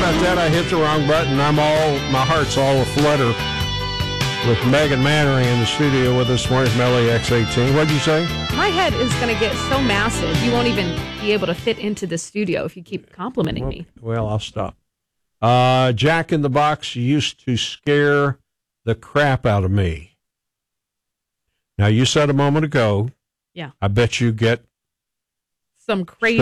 about that. I hit the wrong button. My heart's all aflutter with Megan Mannering in the studio with us. Morning from LAX 18. What'd you say? My head is going to get so massive, you won't even be able to fit into the studio if you keep complimenting me. Well, I'll stop. Jack in the Box used to scare the crap out of me. Now, you said a moment ago, yeah, I bet you get some crazy